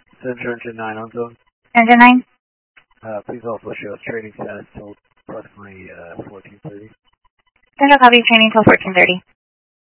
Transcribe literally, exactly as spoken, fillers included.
Center Engine nine on zone. Engine nine. Uh, please also show us training status till approximately uh, fourteen thirty. Central copy, training till fourteen thirty.